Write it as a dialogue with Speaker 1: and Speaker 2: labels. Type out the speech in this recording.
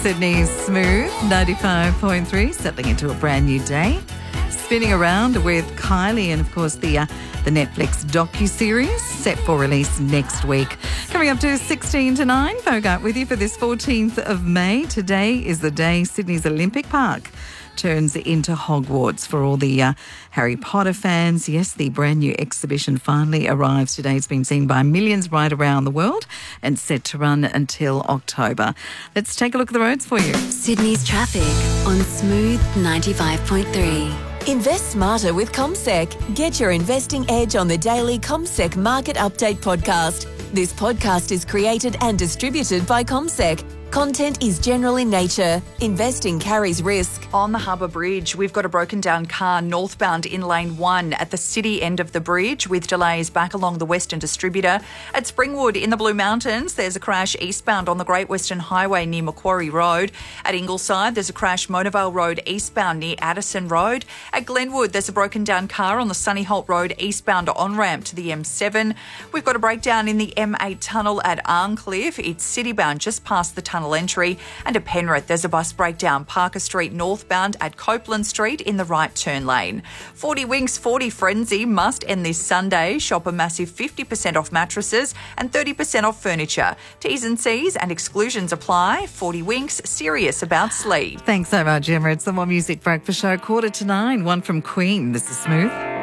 Speaker 1: Sydney's Smooth 95.3, settling into a brand new day. Spinning around with Kylie and, of course, the Netflix docu-series set for release next week. Coming up to 16 to 9, Bogart with you for this 14th of May. Today is the day Sydney's Olympic Park turns into Hogwarts for all the Harry Potter fans. Yes, the brand new exhibition finally arrives today. It's been seen by millions right around the world and set to run until October. Let's take a look at the roads for you.
Speaker 2: Sydney's traffic on Smooth 95.3.
Speaker 3: Invest smarter with CommSec. Get your investing edge on the daily CommSec Market Update podcast. This podcast is created and distributed by CommSec. Content is general in nature. Investing carries risk.
Speaker 4: On the Harbour Bridge, we've got a broken down car northbound in lane 1 at the city end of the bridge with delays back along the Western Distributor. At Springwood in the Blue Mountains, there's a crash eastbound on the Great Western Highway near Macquarie Road. At Ingleside, there's a crash Monavale Road eastbound near Addison Road. At Glenwood, there's a broken down car on the Sunnyholt Road eastbound on-ramp to the M7. We've got a breakdown in the M8 tunnel at Arncliffe. It's citybound just past the tunnel entry. And at Penrith, there's a bus breakdown Parker Street northbound at Copeland Street in the right turn lane. 40 Winks 40 Frenzy must end this Sunday. Shop a massive 50% off mattresses and 30% off furniture. T's and C's and exclusions apply. 40 Winks, serious about sleep.
Speaker 1: Thanks so much, Emma. It's the More Music Breakfast Show, 8:45, one from Queen. This is Smooth.